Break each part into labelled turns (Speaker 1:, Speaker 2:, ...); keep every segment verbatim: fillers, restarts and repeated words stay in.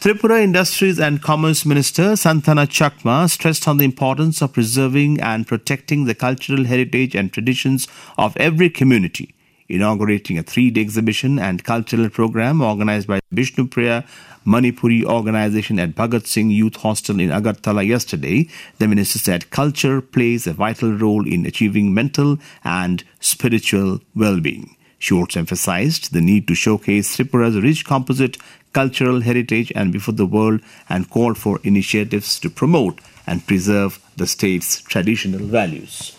Speaker 1: Tripura Industries and Commerce Minister Santana Chakma stressed on the importance of preserving and protecting the cultural heritage and traditions of every community. Inaugurating a three-day exhibition and cultural program organized by Bishnupriya Manipuri organization at Bhagat Singh Youth Hostel in Agartala yesterday, the minister said culture plays a vital role in achieving mental and spiritual well-being. She also emphasized the need to showcase Tripura's rich composite cultural heritage and before the world and called for initiatives to promote and preserve the state's traditional values.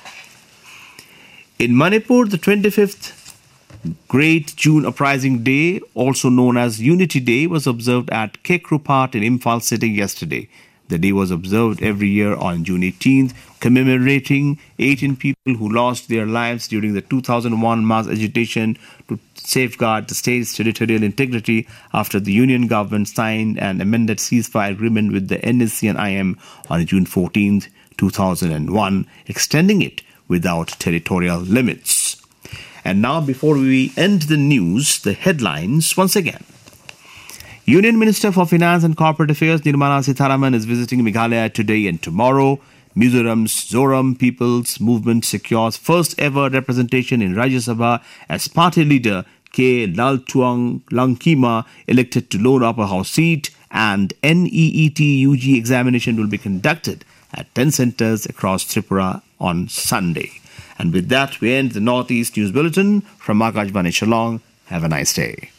Speaker 1: In Manipur, the twenty-fifth Great June Uprising Day, also known as Unity Day, was observed at Kekrupat in Imphal City yesterday. The day was observed every year on June eighteenth, commemorating eighteen people who lost their lives during the two thousand one mass agitation to safeguard the state's territorial integrity after the Union government signed an amended ceasefire agreement with the N S C and I M on June fourteenth, two thousand one, extending it without territorial limits. And now, before we end the news, the headlines once again. Union Minister for Finance and Corporate Affairs Nirmala Sitharaman is visiting Meghalaya today and tomorrow. Mizoram's Zoram People's Movement secures first ever representation in Rajya Sabha as party leader K. Laltuang Langkima elected to Lower Upper House seat, and N E E T U G examination will be conducted at ten centres across Tripura on Sunday. And with that, we end the Northeast News Bulletin from Akashvani Shillong. Have a nice day.